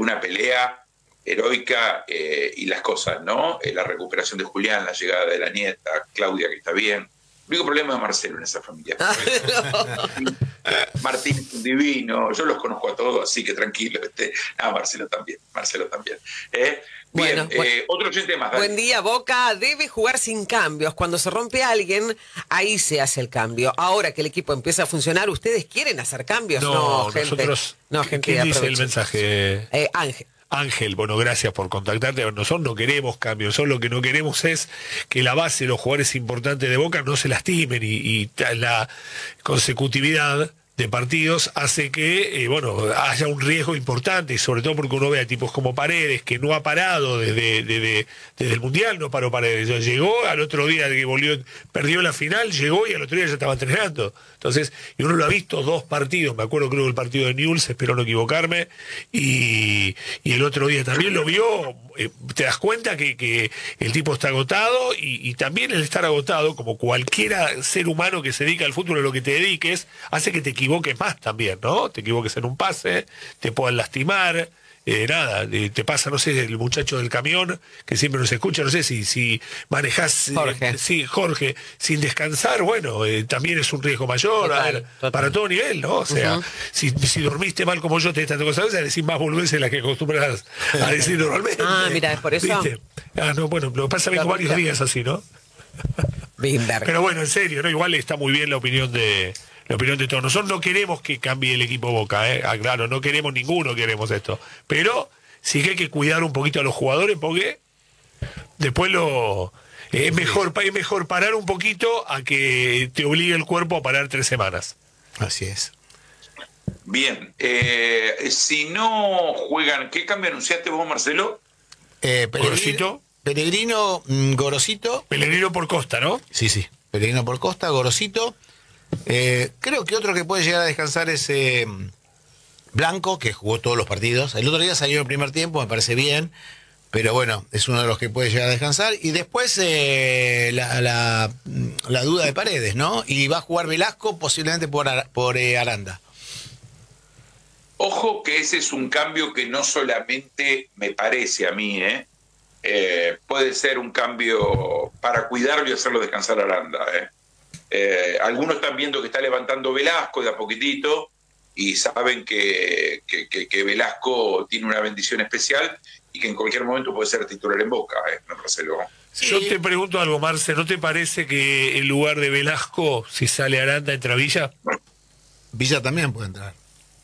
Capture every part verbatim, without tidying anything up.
una pelea heroica eh, y las cosas, ¿no? Eh, la recuperación de Julián, la llegada de la nieta, Claudia, que está bien. El único problema es Marcelo en esa familia. Martín es un divino, yo los conozco a todos, así que tranquilo. Este, ah, Marcelo también, Marcelo también. ¿Eh? Bien, Bueno, bueno, eh, otro oyente más. Dale. Buen día, Boca debe jugar sin cambios. Cuando se rompe alguien, ahí se hace el cambio. Ahora que el equipo empieza a funcionar, ¿ustedes quieren hacer cambios? No, No, gente. nosotros, No, gente. ¿quién dice el aprovechen. mensaje? Eh, Ángel. Ángel, bueno, gracias por contactarte. Nosotros no queremos cambios, nosotros lo que no queremos es que la base de los jugadores importantes de Boca no se lastimen y, y la consecutividad de partidos hace que, eh, bueno, haya un riesgo importante, y sobre todo porque uno ve a tipos como Paredes, que no ha parado desde, desde, desde el Mundial, no paró Paredes. Llegó al otro día que volvió, perdió la final, llegó y al otro día ya estaba entrenando. Entonces, y uno lo ha visto dos partidos, me acuerdo creo el partido de Newell's, espero no equivocarme, y, y el otro día también lo vio, eh, te das cuenta que, que el tipo está agotado, y, y también el estar agotado, como cualquier ser humano que se dedica al fútbol o lo que te dediques, hace que te equivoques más también, ¿no? Te equivoques en un pase, te puedan lastimar. Eh, nada, eh, te pasa, no sé, el muchacho del camión que siempre nos escucha, no sé si, si manejás, Jorge. Eh, sí, Jorge, sin descansar, bueno, eh, también es un riesgo mayor, Total, a ver, total. para todo nivel, ¿no? O sea, Uh-huh. si, si dormiste mal como yo, te estás cosas, a decir más boludeces de las que acostumbras a decir normalmente. Ah, mira, es por eso. ¿Viste? Ah, no, bueno, lo que pasa es que Lo vengo varios viste. días así, ¿no? Binder. Pero bueno, en serio, ¿no? Igual está muy bien la opinión de la opinión de todos. Nosotros no queremos que cambie el equipo Boca, ¿eh? Ah, claro, no queremos, ninguno queremos esto. Pero sí que hay que cuidar un poquito a los jugadores porque después lo eh, es mejor, es mejor parar un poquito a que te obligue el cuerpo a parar tres semanas. Así es. Bien, eh, si no juegan, ¿qué cambio anunciaste vos, Marcelo? Eh, Gorosito. Peregrino, mm, Gorosito. Pellegrino por Costa, ¿no? Sí, sí. Peregrino por Costa, Gorosito. Eh, creo que otro que puede llegar a descansar es eh, Blanco, que jugó todos los partidos. El otro día salió en el primer tiempo, me parece bien. Pero bueno, es uno de los que puede llegar a descansar. Y después eh, la, la, la duda de Paredes, ¿no? Y va a jugar Velasco posiblemente por, Ar- por eh, Aranda. Ojo que ese es un cambio que no solamente me parece a mí, ¿eh? Eh, puede ser un cambio para cuidarlo y hacerlo descansar a Aranda. ¿eh? Eh, algunos están viendo que está levantando Velasco de a poquitito y saben que, que, que, que Velasco tiene una bendición especial y que en cualquier momento puede ser titular en Boca, ¿eh? No, Marcelo. Sí. Yo te pregunto algo, Marce, ¿no te parece que en lugar de Velasco, si sale Aranda, entra Villa? Villa también puede entrar.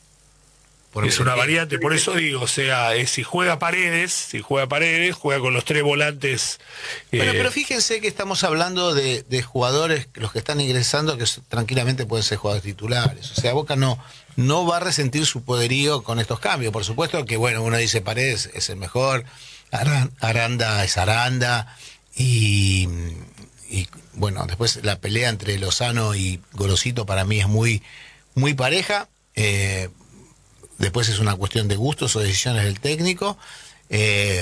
Por Es una porque- variante, por eso digo, o sea, eh, si juega Paredes, si juega Paredes, juega con los tres volantes. eh, Bueno, pero fíjense que estamos hablando de, de jugadores, los que están ingresando, que s- tranquilamente pueden ser jugadores titulares. O sea, Boca no, no va a resentir su poderío con estos cambios. Por supuesto que, bueno, uno dice Paredes es el mejor, Aran- Aranda es Aranda, y, y, bueno, después la pelea entre Lozano y Gorosito para mí es muy, muy pareja. Eh, después es una cuestión de gustos o decisiones del técnico. Eh,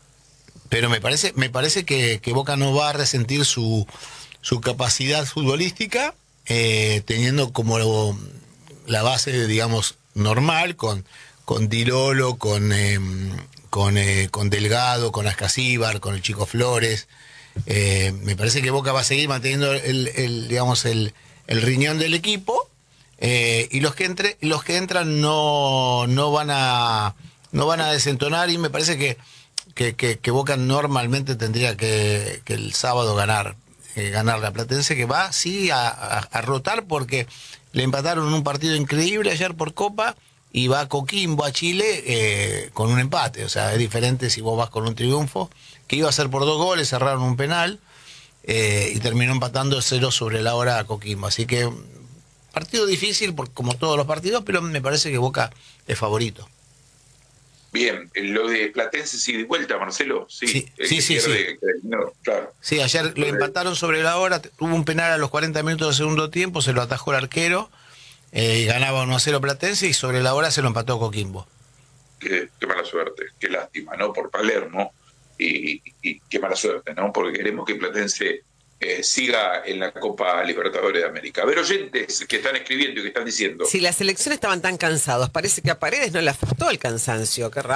pero me parece, me parece que, que Boca no va a resentir su, su capacidad futbolística, eh, teniendo como lo- la base, digamos, normal, con, con Di Lolo, con, eh, con, eh, con Delgado, con Ascasíbar, con el Chico Flores. Eh, me parece que Boca va a seguir manteniendo el, el, digamos, el, el riñón del equipo. Eh, y los que entre, los que entran no, no van a no van a desentonar, y me parece que, que, que, que Boca normalmente tendría que, que el sábado ganar, eh, ganar la Platense, que va sí a, a, a rotar porque le empataron un partido increíble ayer por Copa, y va a Coquimbo, a Chile, eh, con un empate. O sea, es diferente si vos vas con un triunfo, que iba a ser por dos goles, cerraron un penal, eh, y terminó empatando cero sobre la hora a Coquimbo. Así que partido difícil, por, como todos los partidos, pero me parece que Boca es favorito. Bien, lo de Platense sigue de vuelta, Marcelo. Sí, Sí, el sí, que sí, pierde, no, claro. Sí, ayer lo empataron sobre la hora, hubo un penal a los cuarenta minutos del segundo tiempo, se lo atajó el arquero, eh, y ganaba uno a cero Platense, y sobre la hora se lo empató Coquimbo. Qué, qué mala suerte, qué lástima, ¿no? Por Palermo, y, y, y qué mala suerte, ¿no? Porque queremos que Platense eh, siga en la Copa Libertadores de América. A ver, oyentes que están escribiendo y que están diciendo. Si las elecciones estaban tan cansados, parece que a Paredes no le afectó el cansancio. Qué raro.